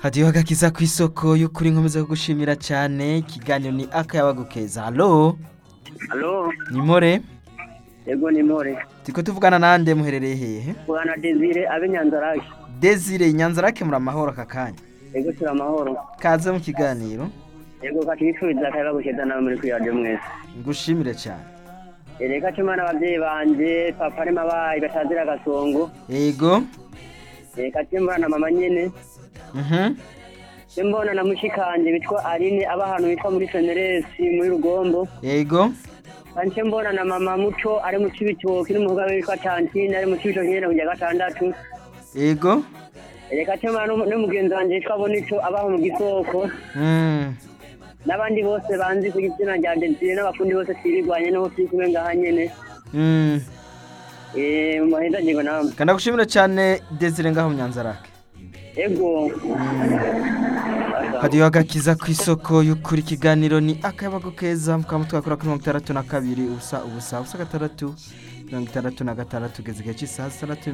Hadiyo agakiza kw'isoko y'ukuri nkomeza kugushimira cyane ikiganiro ni akayabagukeza. Halo, Halo, nimore ego ni more. tiko tuvugana nande muherereye hehe? Bwana Desire abe Nyanzarake. Desire Nyanzarake muri amahoro kakanya. Ego turi amahoro. Kaze mu kiganiro. Ego katwifuriza akayabagukeza nawe muri kuyade mwese. Ngushimire cyane. Reka cuma n'abavyeyi banje papa ari mabayi batazira gasongo. Ego. Reka cuma na mama nyene. Mbona na mushikanje bitwa Aline aba ahantu bitwa muri Feneresi muri Rugombo. Ego. Kanje mbona na mama muco ari mu Cibitoke n'umugabe witwa Tantine ari mu Cibitoke nyene kujya gatandatu. Ego. Reka cuma n'umugenzi wanje yitwa Bonico aba mu Gisoko. N'abandi bose banzi ku gitsina rya Desire n'abafundi bose twirigwanye no twikume ngaha nyene. Muheza ngigo namwe. Kanda gushimira cyane Desire ngaho mu Nyanzarake. Ego. Hadiyo agakiza kw'isoko y'ukuri ikiganiro ni akayabagukeza mukamutwakora kuri 62 ubusa 6 66 tugeze igihe cy'isaha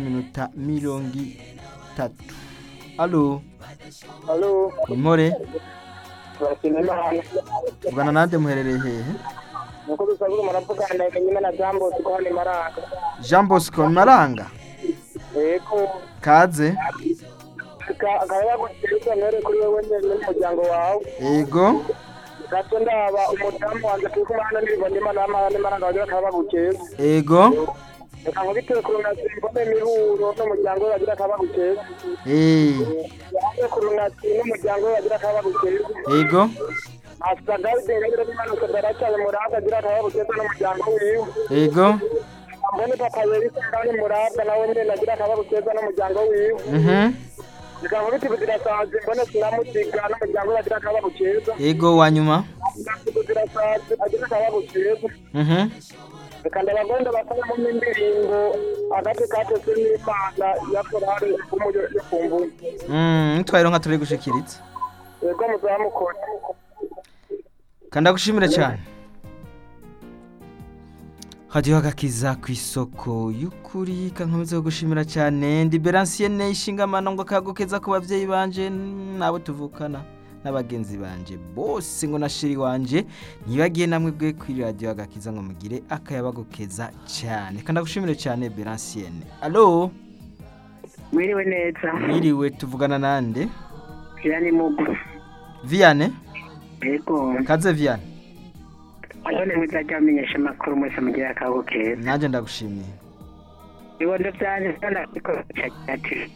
3:30. Halo. Halo. Nimore. Turakeneye Ugana nande muherereye hehe? nuko dusabura muravugana nyine na Jean Bosco hano Maranga. Jean Bosco Maranga. Ego. Kaze. Akayabagukeza nere kuri wewe n'umuryango wawe. Ego. Gato ndaba umudamu wanje kuko hano nibonima Maranga wagira akayabagukeza. Ego. Reka nkubitire ku runasi mbone mihuro n'umuryango we wagira akayabagukeza. Yaje ku runasi n'umuryango we wagira akayabagukeza. Ego. Asagade rero n'imanuka daracyane Muraga agira akayabagukeza n'umuryango wiwe. Ego. Mbone papa yari kandi Muraga nawe nyine agira akayabagukeza n'umuryango wiwe. Reka nkubitire kudirasaze mbone sinamusiga n'umuryango we wagira akayabagukeza. Ego wanyuma. Kudirasaze agira akayabagukeza. Reka ndabagenda bakora mu ndirimbo agati katese n'Imana ya korale umuryo yo kumbuye. Ntwayiro nka turi gushikiritse. Ego muzamukora. Kanda gushimira cyane. Hadiyo agakiza kw'isoko y'ukuri kankomeza gushimira cyane ndi Berancienne ishingamana ngo kagukeza ku bavyeyi banje nabo tuvukana n'abagenzi banje bose ngo nashiri wanje ntibagiye namwe bwe kuri radio agakiza ngo mugire akayabagukeza cyane kandi gushimire cyane Berancienne. Allo Mwiriwe neza. Mwiriwe tuvugana nande? Vianney Mugu. Vianney? Ego. Kaze Vianney. Ayone muzajamenyesha makuru mwese mugira akabukeza. Naje ndagushimiye. Ibondo byanje sana kiko cyati.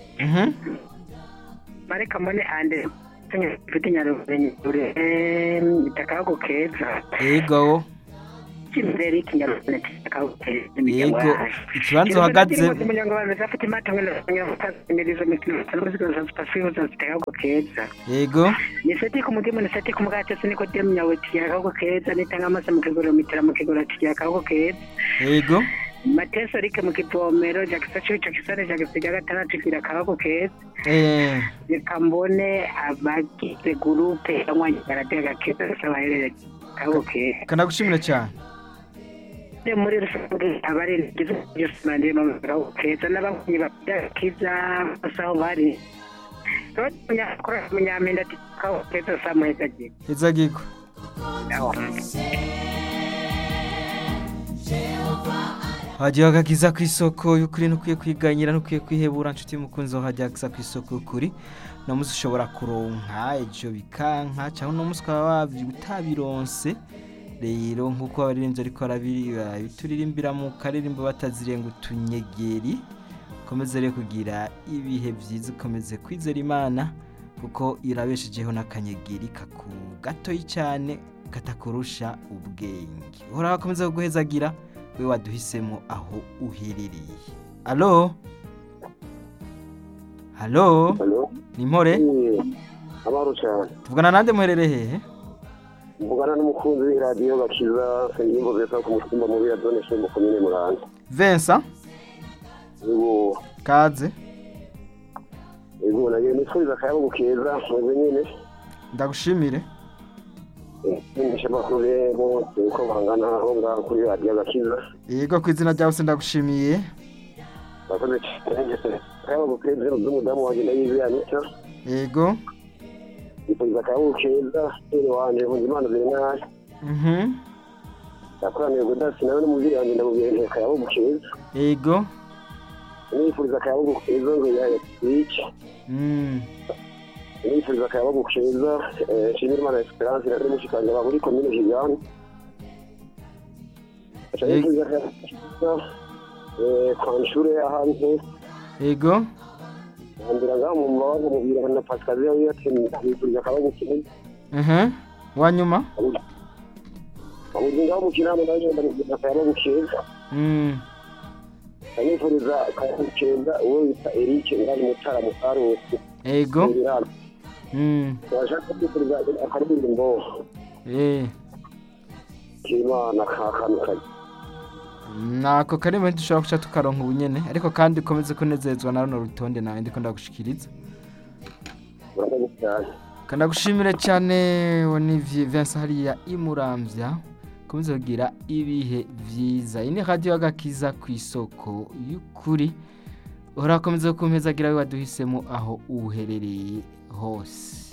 Mareka mbone ande mfite nyaruvenye itakabukeza. Ego. Kimbereri kinyarwanda kitakabukeza. Ego. Ikibanzo uhagaze. Umuryango wawe zafite imatangwe n'abanyamutazimirizo mikino cyangwa se zafite zitakabukeza. Ego. Niseti kumudimu niseti kumugate siniko demu nyawe tiyakabukeza nitanga amasa mu kilometero mu kigoro tiyakabukeza. Ego. Mateso rike mu kivomero jakisacho cyakisare jakisiga gatandatu kirakabukeza. Nikambone abagize groupe y'amwanya baratega keza sabaherere kabukeza. Kana gushimira cyane. Muri rusange abari gize yusmande mu kabukeza n'abanyi bakiza asaho bari. Tonya kora munyamenda kabukeza samuhezaje. Ezagiko. Hadiyo agakiza kw'isoko y'ukuri nukwiye kwiganyira nukwiye kwihebura nshuti mukunzi wa hadiyo agakiza kw'isoko y'ukuri no musi ushobora kuronka ejo bikanka cyangwa no musi ukaba utabironse rero nk'uko abaririmbyi ariko bituririmbira mu karirimbo batazirenga utunyegeri komeze rero kugira ibihe byiza ukomeze kwizera Imana kuko irabeshejeho n'akanyegeri kaku gatoyi cyane katakurusha ubwenge uhora bakomeza kuguhezagira we waduhisemo aho uherereye. Allo Halo Nimore Amaro cyane tuvugana nande muherereye hehe? Mvugana n'umukunzi w'iradiyo gakiza Sengimbo Vincent ku mutumba mu bira zone Shembo komine Muranza. Vincent Ego Kaze Ego nagiye nifuriza akayabagukeza mwebwe nyene. Ndagushimire. Nishe makuru rero uko bangana aho ngaho kuri radiyo gakiza. Yego kwizina ryawe ndagushimiye. Bakoze cyane akayabagukeza n'umudamu wanjye ndayizi Anita. Yego. nifuriza akayabagu keza sere wanje Nkundimana Bernard yakoraniye Godasi nawe n'umubyeyi wanjye ndamubwira nti akayabagu keza Yego. nifuriza akayabagu keza ngo yayatsike nifuriza akayabagu keza Nshimirimana Esperance na mushikanje ba muri commune Jigane nifuriza akayabagu keza kwanshure ahantu Yego. Andira ngaho mu mabanga mubwira na Pascal yati nifuriza akayabagu keza Wanyuma? Amuzinga mu kinama nayo ndamubwira akayabagu keza nifuriza akayabagu keza uwo bita Eric ngari mutara mu Karusi Yego. Washaka kwifuriza akaririmbo k'Imana kakanukaye Nako karimo dushobora guca tukaronka ubunyene ariko kandi ukomeze kunezezwa na runo rutonde nawe ndiko ndagushikiriza. murakoze cyane Kandi gushimire cyane Olivier Vincent hariya imuramvya komeze kugira ibihe vyiza. Ini radio agakiza ku isoko y'ukuri. Urakomeza kumpezagira waduhisemo aho uherereye hose.